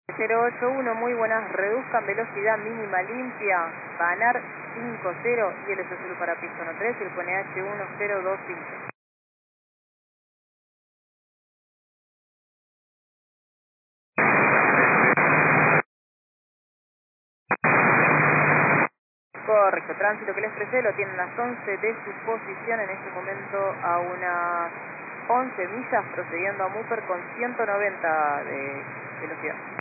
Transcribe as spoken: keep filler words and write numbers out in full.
cero ocho uno, muy buenas, reduzcan velocidad mínima limpia, Banar cinco cero y el S azul para pista uno tres, el N H uno cero dos cinco. Correcto, tránsito que les expresé lo tienen a las once de su posición, en este momento a unas once millas, procediendo a Múper con ciento noventa de velocidad.